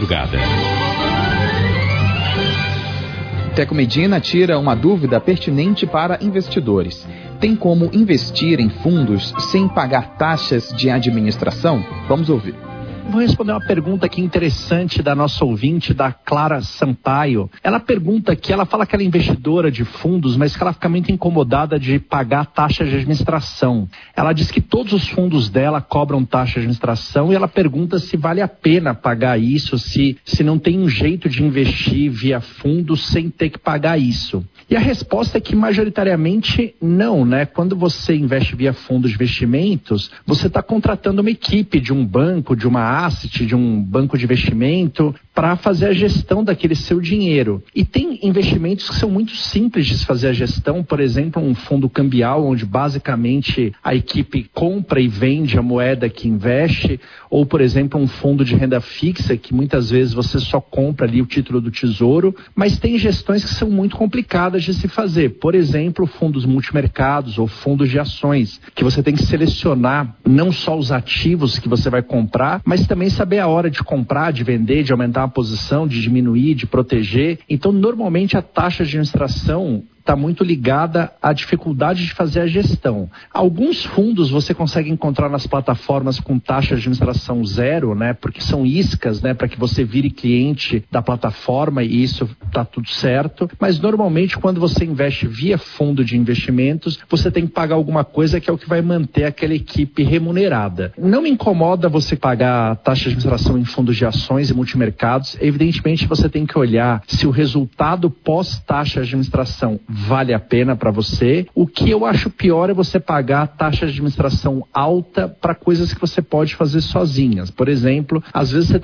madrugada. Teco Medina tira uma dúvida pertinente para investidores. Tem como investir em fundos sem pagar taxas de administração? Vamos ouvir. Vou responder uma pergunta aqui interessante da nossa ouvinte, da Clara Sampaio. Ela pergunta aqui, ela fala que ela é investidora de fundos, mas que ela fica muito incomodada de pagar taxa de administração. Ela diz que todos os fundos dela cobram taxa de administração e ela pergunta se vale a pena pagar isso, se não tem um jeito de investir via fundos sem ter que pagar isso. E a resposta é que majoritariamente não, né? Quando você investe via fundos de investimentos, você está contratando uma equipe de um banco, de uma asset, de um banco de investimento, para fazer a gestão daquele seu dinheiro. E tem investimentos que são muito simples de se fazer a gestão, por exemplo, um fundo cambial, onde basicamente a equipe compra e vende a moeda que investe, ou por exemplo, um fundo de renda fixa, que muitas vezes você só compra ali o título do tesouro, mas tem gestões que são muito complicadas de se fazer. Por exemplo, fundos multimercados ou fundos de ações, que você tem que selecionar não só os ativos que você vai comprar, mas também saber a hora de comprar, de vender, de aumentar a posição, de diminuir, de proteger. Então, normalmente a taxa de administração está muito ligada à dificuldade de fazer a gestão. Alguns fundos você consegue encontrar nas plataformas com taxa de administração zero, né? Porque são iscas, né? Para que você vire cliente da plataforma e isso está tudo certo. Mas normalmente quando você investe via fundo de investimentos, você tem que pagar alguma coisa que é o que vai manter aquela equipe remunerada. Não me incomoda você pagar taxa de administração em fundos de ações e multimercados. Evidentemente você tem que olhar se o resultado pós-taxa de administração vale a pena para você. O que eu acho pior é você pagar taxa de administração alta para coisas que você pode fazer sozinhas. Por exemplo, às vezes você